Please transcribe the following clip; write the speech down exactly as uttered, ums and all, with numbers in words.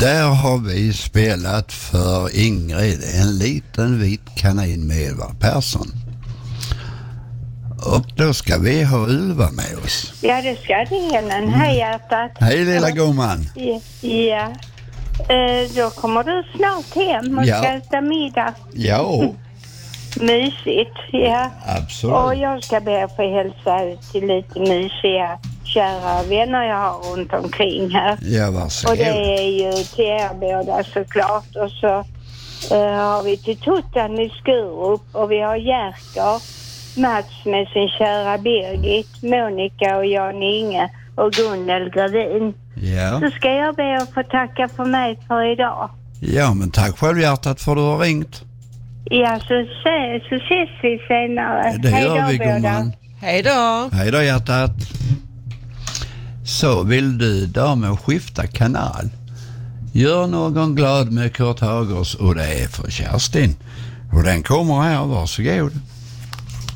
Där har vi spelat för Ingrid, en liten vit kanin med Eva Persson. Och då ska vi ha Ulva med oss. Ja, det ska det, Helen. Hej, hjärtat. Hej, lilla gumman. Ja. ja. Eh, då kommer du snart hem och Ja. ska äta middag. Ja. Mysigt, ja. Absolut. Och jag ska be att få hälsa till lite mysiga, kära vänner jag har runt omkring här. Ja, varsågod. Och det är ju till er båda såklart. Och så uh, har vi till Tuttan i Skurup och vi har Jerker, Mats med sin kära Birgit, Monica och Jan Inge och Gunnel Gravin. Ja. Så ska jag be att få tacka för mig för idag. Ja, men tack själv hjärtat för du har ringt. Ja, så, se, så ses vi senare. Det Hej gör då, vi, båda. gumman. Hej då. Hej då, hjärtat. Så vill du där med att skifta kanal? Gör någon glad med Kurt Hagers och det är för Kerstin. Och den kommer här, varsågod.